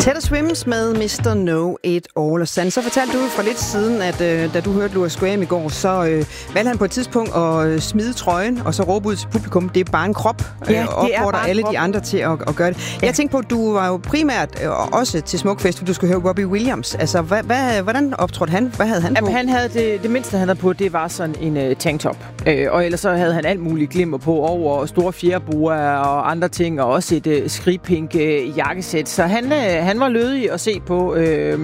Taylor Swift med Mr. Know It All. Og Sand, så fortalte du for lidt siden, at da du hørte Louis Graham i går, så valgte han på et tidspunkt at smide trøjen, og så råbe ud til publikum, det er bare en krop, og opfordrer alle de andre til at gøre det. Jeg tænkte på, at du var jo primært også til Smukfest, fordi du skulle høre Robbie Williams. Altså, hvordan optrådte han? Hvad havde han på? Han havde det mindste, han havde på, det var sådan en tanktop. Og ellers så havde han alt muligt glimmer på over store fjerbuer og andre ting, og også et skrigpink jakkesæt. Så han var lødig at se på.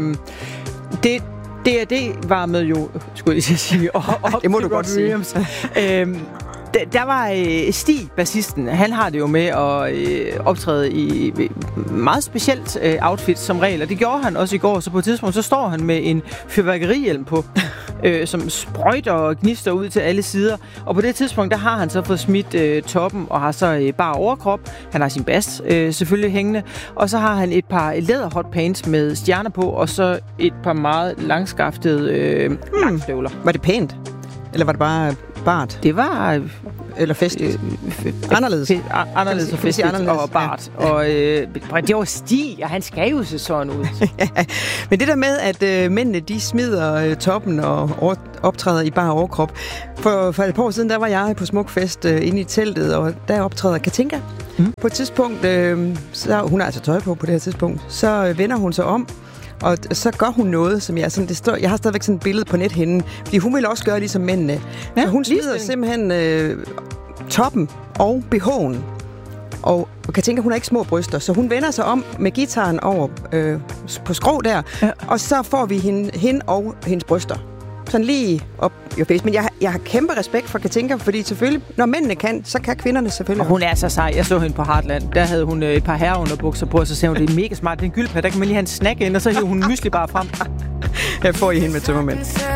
Det var med jo, skulle jeg sige, det må du godt sige. Der var Stig, bassisten. Han har det jo med at optræde i meget specielt outfit som regel, og det gjorde han også i går. Så på et tidspunkt, så står han med en fyrværkerihjelm på, som sprøjter og gnister ud til alle sider. Og på det tidspunkt, der har han så fået smidt toppen og har så bare overkrop. Han har sin bas selvfølgelig hængende. Og så har han et par læder hotpants med stjerner på, og så et par meget langskaftede langstøvler. Var det pænt? Eller var det bare bart? Det var... Eller festligt? Anderledes. Anderledes og festligt og bart. Ja. Og det var Stig, og han skal jo se sådan ud. Men det der med, at mændene, de smider toppen og optræder i bare overkrop. For et par år siden, der var jeg på Smukfest inde i teltet, og der optræder Katinka. På et tidspunkt, så hun har altså tøj på det her tidspunkt, så vender hun sig om, og så gør hun noget, som jeg sådan, jeg har stadigvæk sådan et billede på net hende, fordi hun vil også gøre ligesom mændene. Ja, så hun smider simpelthen toppen og BH'en. Og kan tænke, at hun har ikke små bryster, så hun vender sig om med gitaren over på skrå der, og så får vi hende og hendes bryster. Sådan lige op i face. Men jeg har kæmpe respekt for Katinka, fordi selvfølgelig, når mændene kan, så kan kvinderne selvfølgelig. Og hun er så sej. Jeg så hende på Heartland. Der havde hun et par herreunderbukser på, og så sagde hun, det er mega smart. Det er en gyldpad. Der kan man lige have en snack ind, og så hiver hun mysli bare frem. Jeg får I hende med tømmermænd.